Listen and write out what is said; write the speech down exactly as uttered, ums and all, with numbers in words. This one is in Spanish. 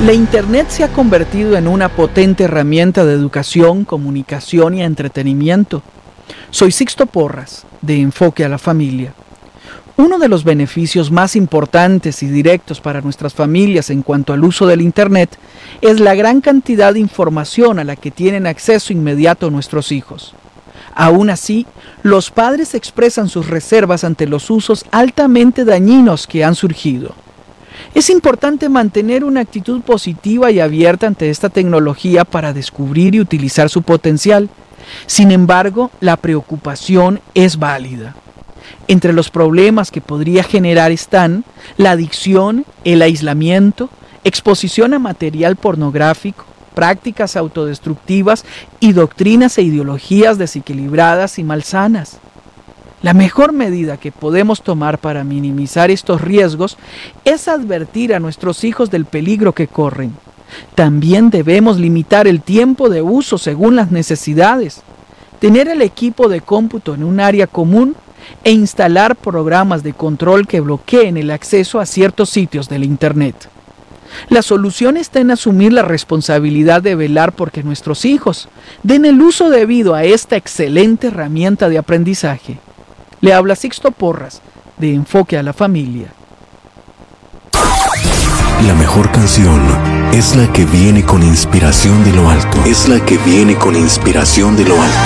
La Internet se ha convertido en una potente herramienta de educación, comunicación y entretenimiento. Soy Sixto Porras, de Enfoque a la Familia. Uno de los beneficios más importantes y directos para nuestras familias en cuanto al uso del Internet es la gran cantidad de información a la que tienen acceso inmediato nuestros hijos. Aún así, los padres expresan sus reservas ante los usos altamente dañinos que han surgido. Es importante mantener una actitud positiva y abierta ante esta tecnología para descubrir y utilizar su potencial. Sin embargo, la preocupación es válida. Entre los problemas que podría generar están la adicción, el aislamiento, exposición a material pornográfico, prácticas autodestructivas y doctrinas e ideologías desequilibradas y malsanas. La mejor medida que podemos tomar para minimizar estos riesgos es advertir a nuestros hijos del peligro que corren. También debemos limitar el tiempo de uso según las necesidades, tener el equipo de cómputo en un área común e instalar programas de control que bloqueen el acceso a ciertos sitios del Internet. La solución está en asumir la responsabilidad de velar porque nuestros hijos den el uso debido a esta excelente herramienta de aprendizaje. Le habla Sixto Porras, de Enfoque a la Familia. La mejor canción es la que viene con inspiración de lo alto. Es la que viene con inspiración de lo alto.